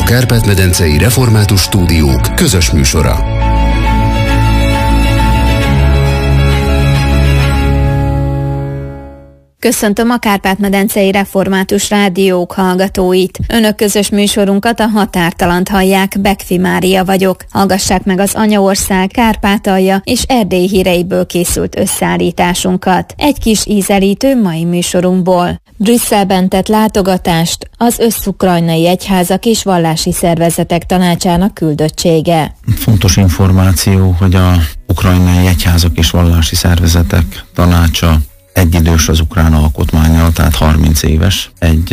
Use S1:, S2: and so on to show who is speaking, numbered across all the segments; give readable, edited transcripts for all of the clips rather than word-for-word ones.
S1: Kárpát-medencei Református Stúdiók közös műsora.
S2: Köszöntöm a Kárpát-medencei Református Rádiók hallgatóit. Önök közös műsorunkat, a Határtalant hallják, Bekfi Mária vagyok. Hallgassák meg az Anyaország, Kárpátalja és Erdély híreiből készült összeállításunkat. Egy kis ízelítő mai műsorunkból. Brüsszelben tett látogatást az összukrajnai egyházak és vallási szervezetek tanácsának küldöttsége.
S3: Fontos információ, hogy a ukrajnai egyházak és vallási szervezetek tanácsa egyidős az ukrán alkotmánnyal, tehát 30 éves. Egy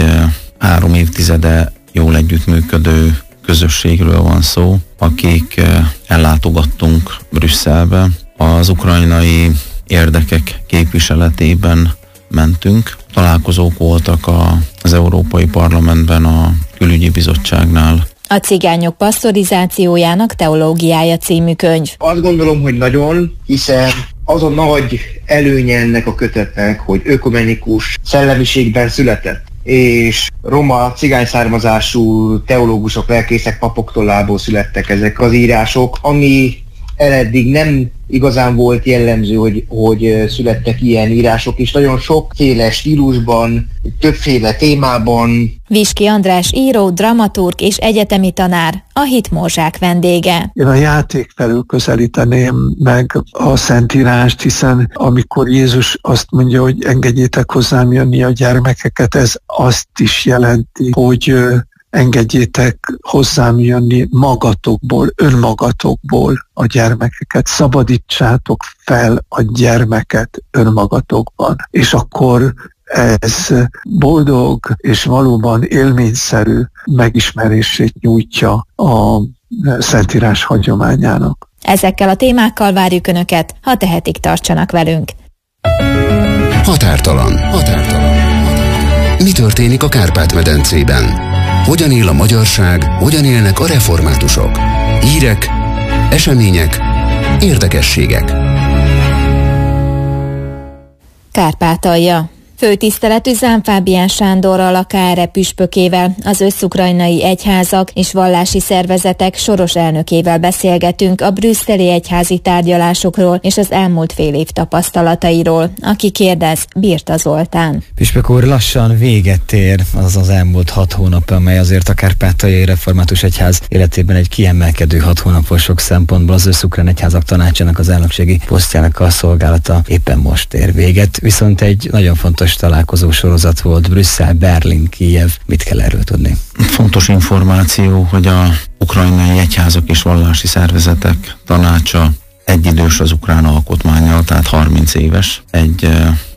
S3: 3 évtizede jól együttműködő közösségről van szó, akik ellátogattunk Brüsszelbe. Az ukrajnai érdekek képviseletében mentünk. Találkozók voltak az Európai Parlamentben, a Külügyi Bizottságnál.
S2: A cigányok pasztorizációjának teológiája című könyv.
S4: Azt gondolom, hogy nagyon, hiszen az a nagy előnye ennek a kötetnek, hogy ökumenikus szellemiségben született, és roma cigány származású teológusok, lelkészek, papok tollából születtek ezek az írások, ami eddig nem igazán volt jellemző, hogy születtek ilyen írások, és nagyon sokféle stílusban, többféle témában.
S2: Viski András író, dramaturg és egyetemi tanár, a Hitmorzsák vendége.
S5: Én a játék felől közelíteném meg a Szentírást, hiszen amikor Jézus azt mondja, hogy engedjétek hozzám jönni a gyermekeket, ez azt is jelenti, hogy engedjétek hozzám jönni magatokból, önmagatokból a gyermekeket, szabadítsátok fel a gyermeket önmagatokban. És akkor ez boldog és valóban élményszerű megismerését nyújtja a Szentírás hagyományának.
S2: Ezekkel a témákkal várjuk Önöket, ha tehetik, tartsanak velünk.
S1: Határtalan. Mi történik a Kárpát-medencében? Hogyan él a magyarság, hogyan élnek a reformátusok? Hírek, események, érdekességek.
S2: Kárpátalja. Főtiszteletű Zám Fábián Sándorral, a KRE püspökével, az összukrajnai egyházak és vallási szervezetek soros elnökével beszélgetünk a brüsszeli egyházi tárgyalásokról és az elmúlt fél év tapasztalatairól. Aki kérdez, Birta Zoltán.
S6: Püspök úr, lassan véget ér az elmúlt 6 hónap, amely azért a Kárpátaljai Református Egyház életében egy kiemelkedő 6 hónapos sok szempontból. Az összukrán egyházak tanácsának az elnökségi posztjának a szolgálata éppen most ér véget, viszont egy nagyon fontos találkozó sorozat volt Brüsszel, Berlin, Kijev. Mit kell erről tudni?
S3: Fontos információ, hogy a ukrajnai egyházak és vallási szervezetek tanácsa egyidős az ukrán alkotmánnyal, tehát 30 éves. Egy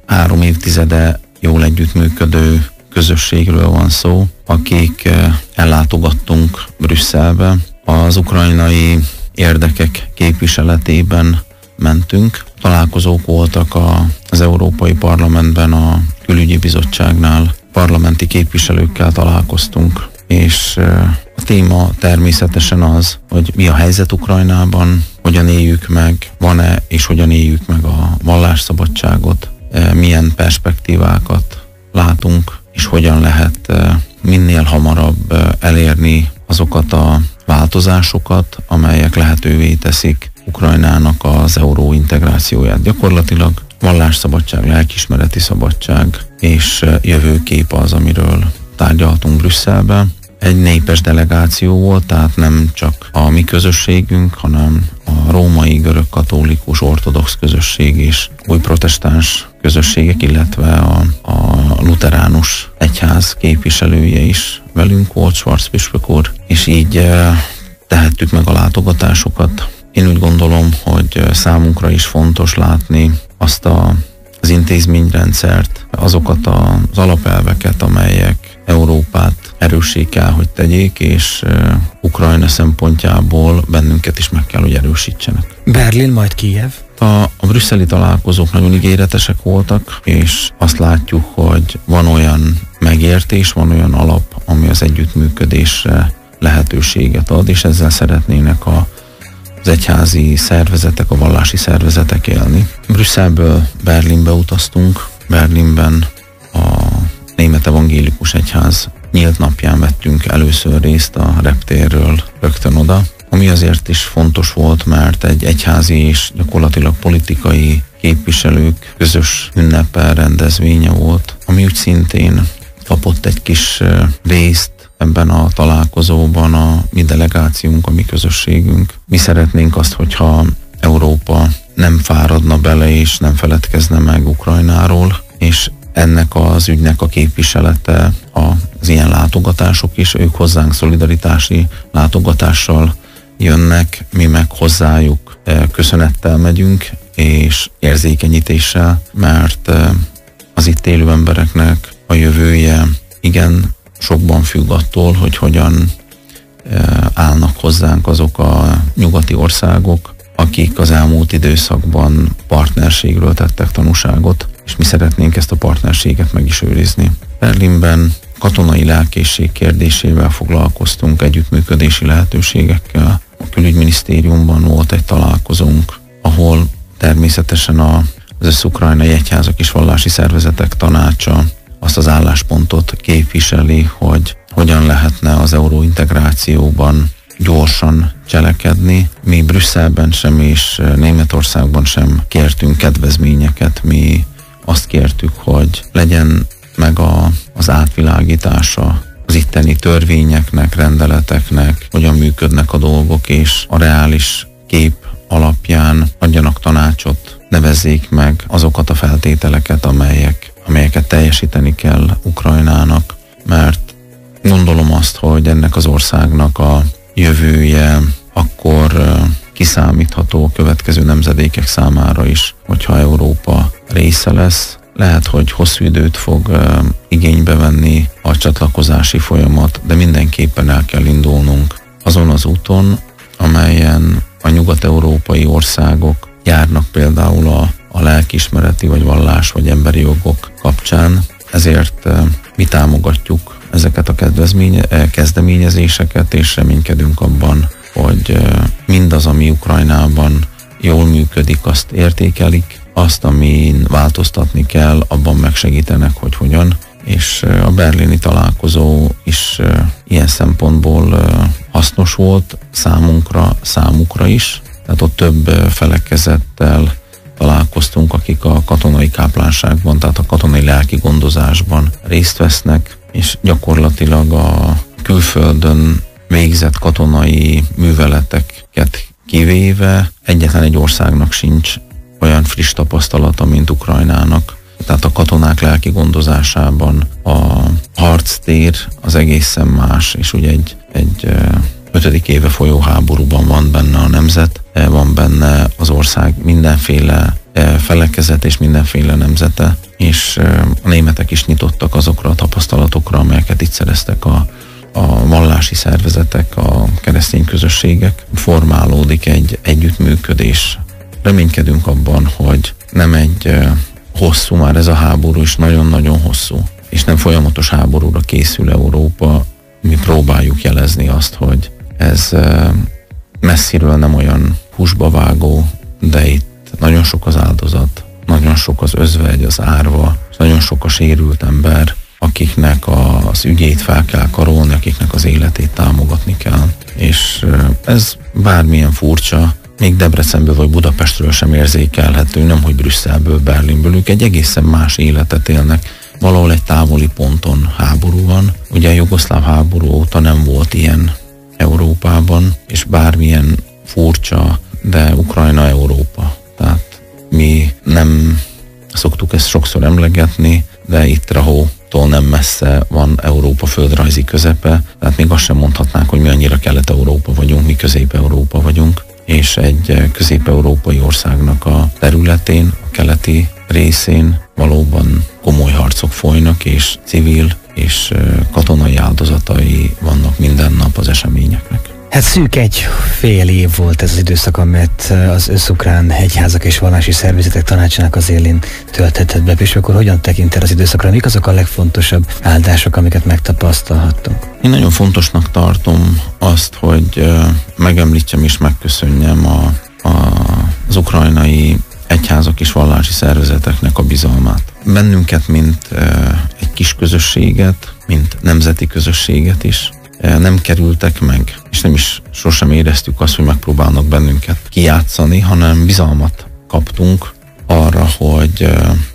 S3: 3 évtizede jól együttműködő közösségről van szó, akik ellátogattunk Brüsszelbe. Az ukrajnai érdekek képviseletében mentünk. Találkozók voltak az Európai Parlamentben, a Külügyi Bizottságnál, parlamenti képviselőkkel találkoztunk, és a téma természetesen az, hogy mi a helyzet Ukrajnában, hogyan éljük meg, van-e és hogyan éljük meg a vallásszabadságot, milyen perspektívákat látunk, és hogyan lehet minél hamarabb elérni azokat a változásokat, amelyek lehetővé teszik Ukrajnának az euró integrációját. Gyakorlatilag vallásszabadság, lelkiismereti szabadság és jövőkép az, amiről tárgyaltunk Brüsszelbe. Egy népes delegáció volt, tehát nem csak a mi közösségünk, hanem a római, görög-katolikus, ortodox közösség és új protestáns közösségek, illetve a luteránus egyház képviselője is velünk volt, Schwarz püspök úr, és így tehettük meg a látogatásokat. Én úgy gondolom, hogy számunkra is fontos látni azt az intézményrendszert, azokat az alapelveket, amelyek Európát erőssé kell, hogy tegyék, és Ukrajna szempontjából bennünket is meg kell, hogy erősítsenek.
S6: Berlin, majd Kijev.
S3: A brüsszeli találkozók nagyon ígéretesek voltak, és azt látjuk, hogy van olyan megértés, van olyan alap, ami az együttműködésre lehetőséget ad, és ezzel szeretnének az egyházi szervezetek, a vallási szervezetek élni. Brüsszelből Berlinbe utaztunk. Berlinben a Német Evangélikus Egyház nyílt napján vettünk először részt a reptérről rögtön oda, ami azért is fontos volt, mert egy egyházi és gyakorlatilag politikai képviselők közös ünnepel rendezvénye volt, ami úgy szintén kapott egy kis részt ebben a találkozóban a mi delegációnk, a mi közösségünk. Mi szeretnénk azt, hogyha Európa nem fáradna bele és nem feledkezne meg Ukrajnáról, és ennek az ügynek a képviselete az ilyen látogatások is, ők hozzánk szolidaritási látogatással jönnek, mi meg hozzájuk köszönettel megyünk, és érzékenyítéssel, mert az itt élő embereknek a jövője igen sokban függ attól, hogy hogyan állnak hozzánk azok a nyugati országok, akik az elmúlt időszakban partnerségről tettek tanúságot, és mi szeretnénk ezt a partnerséget meg is őrizni. Berlinben katonai lelkészség kérdésével foglalkoztunk, együttműködési lehetőségekkel. A külügyminisztériumban volt egy találkozónk, ahol természetesen az össz-ukrajnai egyházak és vallási szervezetek tanácsa azt az álláspontot képviseli, hogy hogyan lehetne az euróintegrációban gyorsan cselekedni. Mi Brüsszelben sem és Németországban sem kértünk kedvezményeket, mi azt kértük, hogy legyen meg az átvilágítása az itteni törvényeknek, rendeleteknek, hogyan működnek a dolgok, és a reális kép alapján adjanak tanácsot, nevezzék meg azokat a feltételeket, amelyeket teljesíteni kell Ukrajnának, mert gondolom azt, hogy ennek az országnak a jövője akkor kiszámítható a következő nemzedékek számára is, hogyha Európa része lesz. Lehet, hogy hosszú időt fog igénybe venni a csatlakozási folyamat, de mindenképpen el kell indulnunk azon az úton, amelyen a nyugat-európai országok járnak például a lelkiismereti vagy vallás vagy emberi jogok kapcsán. Ezért mi támogatjuk ezeket a kezdeményezéseket, és reménykedünk abban, hogy mindaz, ami Ukrajnában jól működik, azt értékelik, azt, amin változtatni kell, abban megsegítenek, hogy hogyan. És a berlini találkozó is ilyen szempontból hasznos volt számukra is. Tehát ott több felekezettel találkoztunk, akik a katonai káplánságban, tehát a katonai lelki gondozásban részt vesznek, és gyakorlatilag a külföldön végzett katonai műveleteket kivéve egyetlen egy országnak sincs olyan friss tapasztalata, mint Ukrajnának. Tehát a katonák lelki gondozásában a harctér az egészen más, és ugye egy 5. éve folyó háborúban van benne a nemzet, van benne az ország mindenféle felekezet és mindenféle nemzete, és a németek is nyitottak azokra a tapasztalatokra, amelyeket itt szereztek a vallási szervezetek, a keresztény közösségek. Formálódik egy együttműködés. Reménykedünk abban, hogy nem egy hosszú, már ez a háború is nagyon-nagyon hosszú, és nem folyamatos háborúra készül Európa. Mi próbáljuk jelezni azt, hogy ez messziről nem olyan húsba vágó, de itt nagyon sok az áldozat, nagyon sok az özvegy, az árva, és nagyon sok a sérült ember, akiknek az ügyét fel kell karolni, akiknek az életét támogatni kell. És ez bármilyen furcsa, még Debrecenből vagy Budapestről sem érzékelhető, nemhogy Brüsszelből, Berlinből, ők egy egészen más életet élnek, valahol egy távoli ponton háború van. Ugye a jugoszláv háború óta nem volt ilyen Európában, és bármilyen furcsa, de Ukrajna Európa. Tehát mi nem szoktuk ezt sokszor emlegetni, de itt Rahótól nem messze van Európa földrajzi közepe, tehát még azt sem mondhatnánk, hogy mi annyira Kelet-Európa vagyunk, mi Közép-Európa vagyunk, és egy közép-európai országnak a területén, a keleti részén valóban komoly harcok folynak, és civil és katonai áldozatai vannak minden nap az eseményeknek.
S6: Hát szűk egy fél év volt ez az időszak, amit az összukrán egyházak és vallási szervezetek tanácsának az élén tölthetett be, és akkor hogyan tekinted az időszakra? Mik azok a legfontosabb áldások, amiket megtapasztalhattunk?
S3: Én nagyon fontosnak tartom azt, hogy megemlítsem és megköszönjem az ukrajnai egyházak és vallási szervezeteknek a bizalmát. Bennünket, mint egy kis közösséget, mint nemzeti közösséget is nem kerültek meg, és nem is sosem éreztük azt, hogy megpróbálnak bennünket kijátszani, hanem bizalmat kaptunk arra, hogy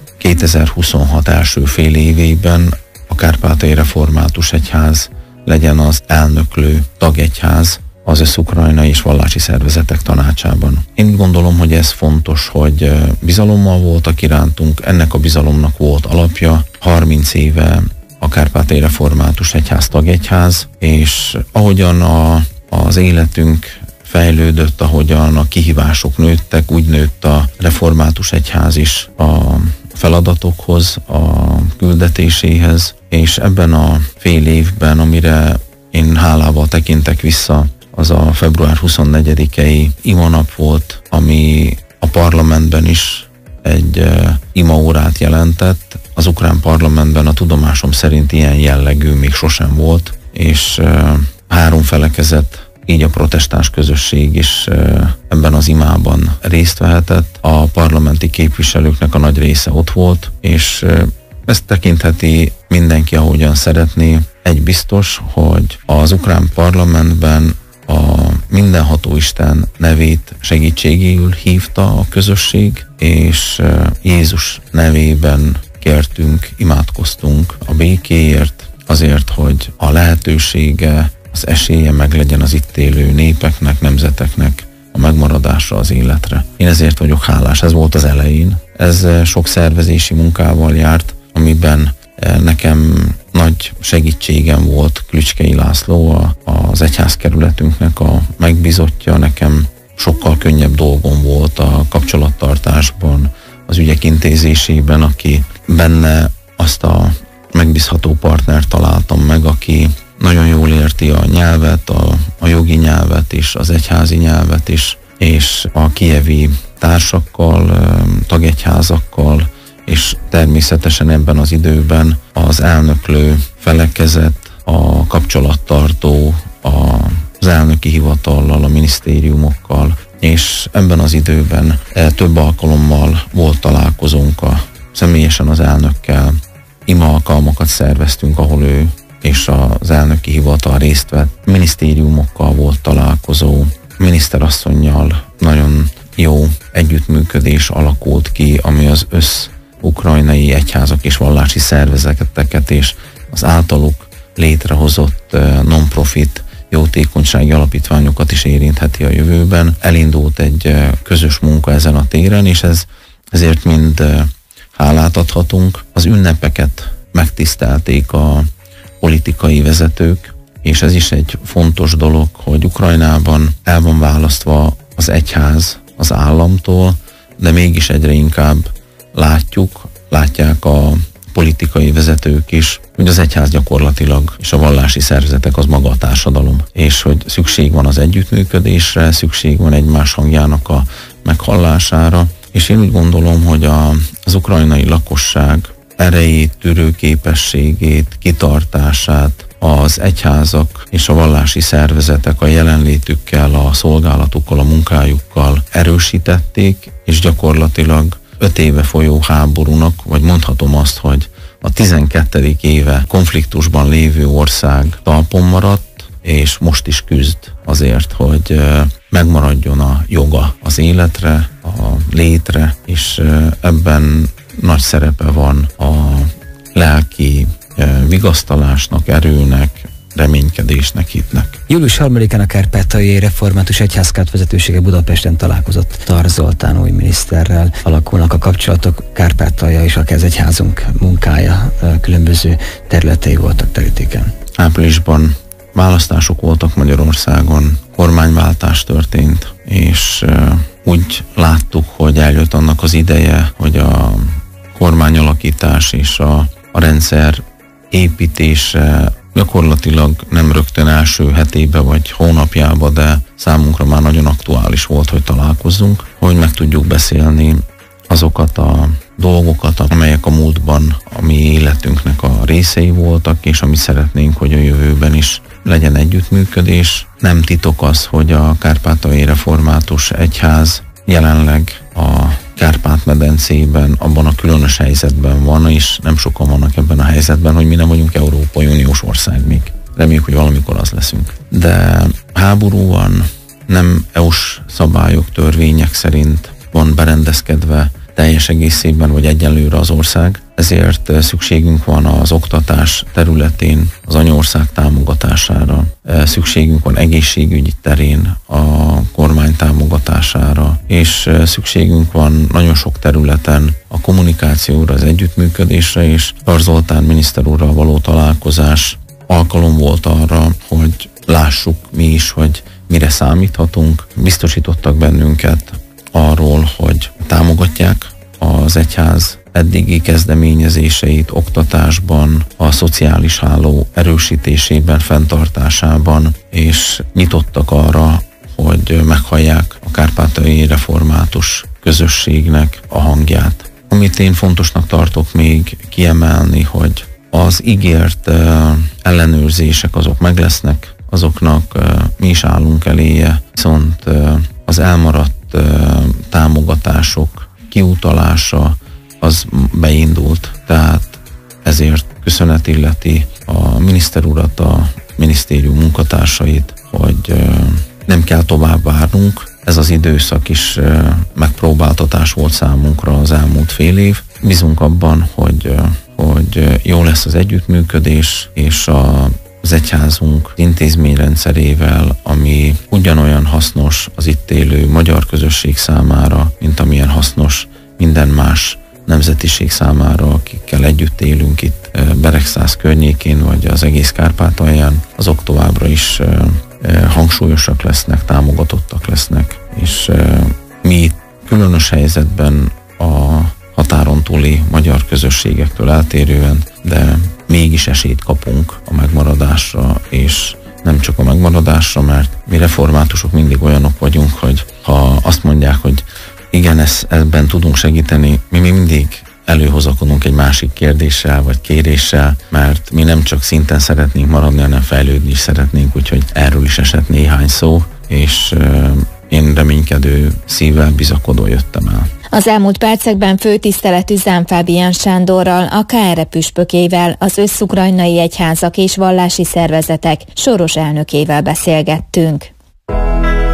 S3: 2026 első fél évében a Kárpátaljai Református Egyház legyen az elnöklő tagegyház az Össz-Ukrajnai és Vallási Szervezetek Tanácsában. Én gondolom, hogy ez fontos, hogy bizalommal voltak irántunk, ennek a bizalomnak volt alapja. 30 éve a Kárpátaljai Református Egyház tagegyház, és ahogyan az életünk fejlődött, ahogyan a kihívások nőttek, úgy nőtt a Református Egyház is a feladatokhoz, a küldetéséhez, és ebben a fél évben, amire én hálával tekintek vissza, az a február 24-i imanap volt, ami a parlamentben is egy imaórát jelentett. Az ukrán parlamentben a tudomásom szerint ilyen jellegű még sosem volt, és 3 felekezet, így a protestáns közösség is ebben az imában részt vehetett. A parlamenti képviselőknek a nagy része ott volt, és ezt tekintheti mindenki, ahogyan szeretné. Egy biztos, hogy az ukrán parlamentben a mindenható Isten nevét segítségéül hívta a közösség, és Jézus nevében kértünk, imádkoztunk a békéért, azért, hogy a lehetősége, az esélye meglegyen az itt élő népeknek, nemzeteknek a megmaradásra, az életre. Én ezért vagyok hálás, ez volt az elején. Ez sok szervezési munkával járt, amiben nekem nagy segítségem volt Klücskei László, az egyházkerületünknek a megbízottja. Nekem sokkal könnyebb dolgom volt a kapcsolattartásban, az ügyek intézésében, aki benne azt a megbízható partnert találtam meg, aki nagyon jól érti a nyelvet, a jogi nyelvet is, az egyházi nyelvet is, és a kijevi társakkal, tagegyházakkal, és természetesen ebben az időben az elnöklő felekezet, a kapcsolattartó, az elnöki hivatallal, a minisztériumokkal, és ebben az időben több alkalommal volt találkozónk személyesen az elnökkel. Ima alkalmakat szerveztünk, ahol ő és az elnöki hivatal részt vett. Minisztériumokkal volt találkozó, miniszterasszonnyal nagyon jó együttműködés alakult ki, ami az Össz-Ukrajnai Egyházak és Vallási Szervezeteket és az általuk létrehozott non-profit jótékonysági alapítványokat is érintheti a jövőben. Elindult egy közös munka ezen a téren, és ezért mind hálát adhatunk. Az ünnepeket megtisztelték a politikai vezetők, és ez is egy fontos dolog, hogy Ukrajnában el van választva az egyház az államtól, de mégis egyre inkább látják a politikai vezetők is, hogy az egyház gyakorlatilag és a vallási szervezetek az maga a társadalom, és hogy szükség van az együttműködésre, szükség van egymás hangjának a meghallására, és én úgy gondolom, hogy az ukrajnai lakosság erejét, tűrőképességét, kitartását az egyházak és a vallási szervezetek a jelenlétükkel, a szolgálatukkal, a munkájukkal erősítették, és gyakorlatilag 5 éve folyó háborúnak, vagy mondhatom azt, hogy a 12. éve konfliktusban lévő ország talpon maradt, és most is küzd azért, hogy megmaradjon a joga az életre, a létre, és ebben nagy szerepe van a lelki vigasztalásnak, erőnek, reménykedésnek, hitnek.
S6: Július 3-án a Kárpátaljai Református Egyházkárt vezetősége Budapesten találkozott Tar Zoltán új miniszterrel. Alakulnak a kapcsolatok, Kárpátalja és a Egyházunk munkája különböző területei voltak terítéken.
S3: Áprilisban választások voltak Magyarországon, kormányváltás történt, és úgy láttuk, hogy eljött annak az ideje, hogy a kormányalakítás és a rendszer építése gyakorlatilag nem rögtön első hetébe vagy hónapjába, de számunkra már nagyon aktuális volt, hogy találkozzunk, hogy meg tudjuk beszélni azokat a dolgokat, amelyek a múltban a mi életünknek a részei voltak, és amit szeretnénk, hogy a jövőben is legyen együttműködés. Nem titok az, hogy a Kárpátaljai Református Egyház jelenleg a Kárpát-medencében abban a különös helyzetben van, és nem sokan vannak ebben a helyzetben, hogy mi nem vagyunk Európai Uniós ország még. Reméljük, hogy valamikor az leszünk. De háború van, nem EU-s szabályok, törvények szerint van berendezkedve teljes egészében vagy egyenlőre az ország, ezért szükségünk van az oktatás területén az anyaország támogatására, szükségünk van egészségügyi terén a kormány támogatására, és szükségünk van nagyon sok területen a kommunikációra, az együttműködésre, és Tar Zoltán miniszter úrral való találkozás alkalom volt arra, hogy lássuk mi is, hogy mire számíthatunk. Biztosítottak bennünket arról, hogy támogatják az egyház eddigi kezdeményezéseit oktatásban, a szociális háló erősítésében, fenntartásában, és nyitottak arra, hogy meghallják a kárpátaljai református közösségnek a hangját. Amit én fontosnak tartok még kiemelni, hogy az ígért ellenőrzések azok meg lesznek, azoknak mi is állunk eléje, viszont az elmaradt támogatások kiutalása az beindult, tehát ezért köszönet illeti a miniszter urat, a minisztérium munkatársait, hogy nem kell tovább várnunk. Ez az időszak is megpróbáltatás volt számunkra az elmúlt fél év. Bízunk abban, hogy jó lesz az együttműködés, és az egyházunk intézményrendszerével, ami ugyanolyan hasznos az itt élő magyar közösség számára, mint amilyen hasznos minden más nemzetiség számára, akikkel együtt élünk itt Beregszász környékén, vagy az egész Kárpátalján, azok továbbra is hangsúlyosak lesznek, támogatottak lesznek, és mi különös helyzetben a határon túli magyar közösségektől eltérően, de mégis esélyt kapunk a megmaradásra, és nem csak a megmaradásra, mert mi reformátusok mindig olyanok vagyunk, hogy ha azt mondják, hogy igen, ebben tudunk segíteni, mi mindig előhozakodunk egy másik kérdéssel vagy kéréssel, mert mi nem csak szinten szeretnénk maradni, hanem fejlődni is szeretnénk, úgyhogy erről is esett néhány szó, és én reménykedő szívvel, bizakodó jöttem el.
S2: Az elmúlt percekben főtiszteletű Zám Fábián Sándorral, a KRE püspökével, az összukrajnai egyházak és vallási szervezetek soros elnökével beszélgettünk.